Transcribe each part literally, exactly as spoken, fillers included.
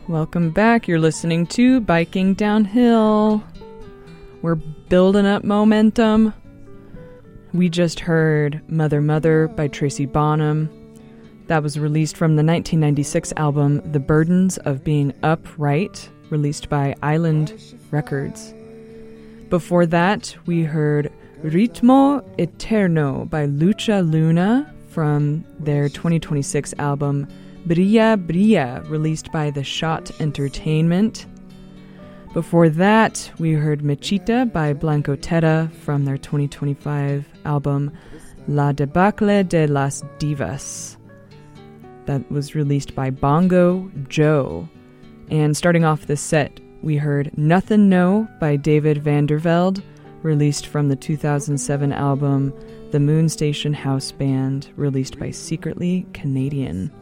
Welcome back. You're listening to Biking Downhill. We're building up momentum. We just heard Mother Mother by Tracy Bonham. That was released from the nineteen ninety-six album The Burdens of Being Upright, released by Island Records. Before that, we heard Ritmo Eterno by Lucha Luna from their twenty twenty-six album Brilla Brilla, released by The Shot Entertainment. Before that, we heard Mechita by Blanco Terra from their twenty twenty-five album La Debacle de las Divas. That was released by Bongo Joe. And starting off this set, we heard Nothin' No by David Vandervelde, released from the two thousand seven album The Moon Station House Band, released by Secretly Canadian.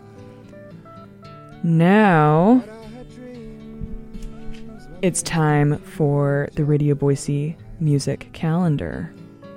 Now, it's time for the Radio Boise music calendar.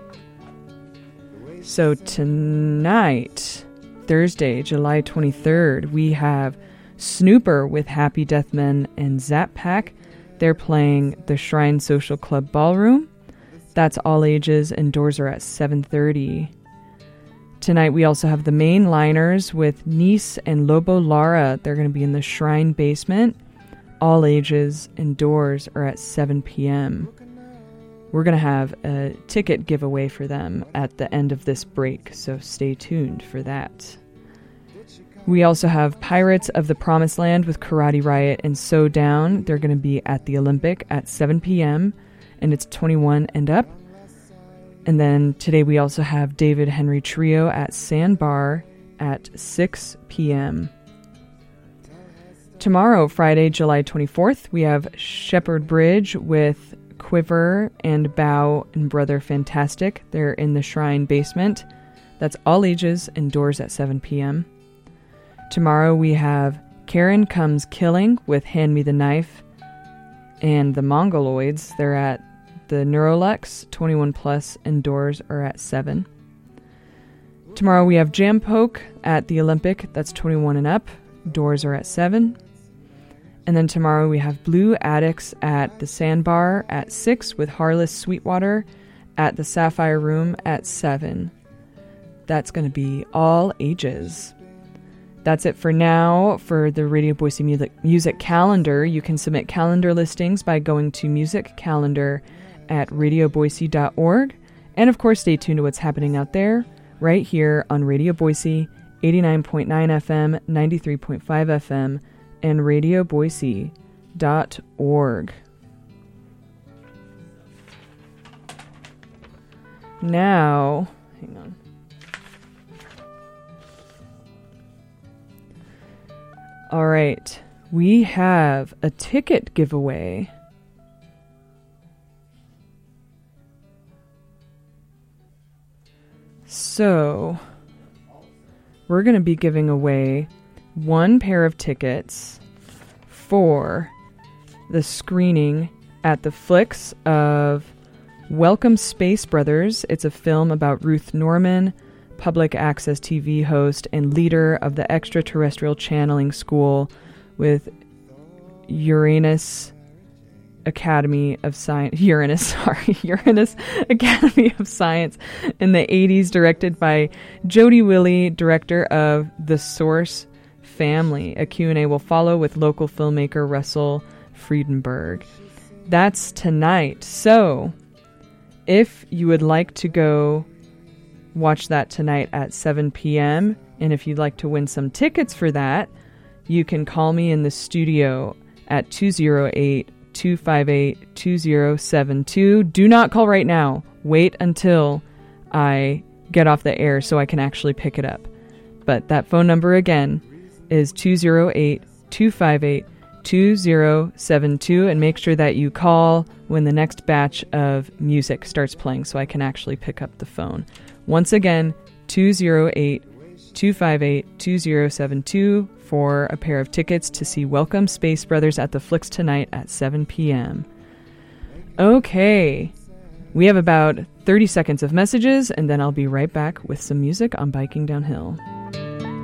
So tonight, Thursday, July twenty-third, we have Snooper with Happy Death Men and Zap Pack. They're playing the Shrine Social Club Ballroom. That's all ages, and doors are at seven thirty. Tonight we also have the Mainliners with Nice and Lobo Lara. They're going to be in the Shrine Basement. All ages and doors are at seven p.m. We're going to have a ticket giveaway for them at the end of this break, so stay tuned for that. We also have Pirates of the Promised Land with Karate Riot and So Down. They're going to be at the Olympic at seven p.m. and it's twenty-one and up. And then today we also have David Henry Trio at Sandbar at six p.m. Tomorrow, Friday, July twenty-fourth, we have Shepherd Bridge with Quiver and Bow and Brother Fantastic. They're in the Shrine Basement. That's all ages and doors at seven p.m. Tomorrow we have Karen Comes Killing with Hand Me the Knife and the Mongoloids. They're at the Neurolux, twenty-one plus, and doors are at seven. Tomorrow we have Jam Poke at the Olympic. That's twenty-one and up. Doors are at seven. And then tomorrow we have Blue Addicts at the Sandbar at six with Harless Sweetwater at the Sapphire Room at seven. That's going to be all ages. That's it for now for the Radio Boise music, music calendar. You can submit calendar listings by going to music calendar at radio boise dot org. And of course, stay tuned to what's happening out there right here on Radio Boise, eighty-nine point nine F M, ninety-three point five F M, and radio boise dot org. Now, hang on. All right, we have a ticket giveaway. So, we're going to be giving away one pair of tickets for the screening at the Flicks of Welcome Space Brothers. It's a film about Ruth Norman, public access T V host and leader of the extraterrestrial channeling school with Uranus Academy of Science, Uranus, sorry, Uranus Academy of Science in the eighties, directed by Jody Willie, director of The Source Family. A Q and A will follow with local filmmaker Russell Friedenberg. That's tonight. So, if you would like to go watch that tonight at seven p.m., and if you'd like to win some tickets for that, you can call me in the studio at two oh eight, two five eight, two oh seven two. Do not call right now. Wait until I get off the air so I can actually pick it up. But that phone number again is two oh eight, two five eight, two oh seven two, and make sure that you call when the next batch of music starts playing so I can actually pick up the phone. Once again, two oh eight, two five eight, two oh seven two for a pair of tickets to see Welcome Space Brothers at the Flicks tonight at seven p.m. Okay, we have about thirty seconds of messages, and then I'll be right back with some music on Biking Downhill.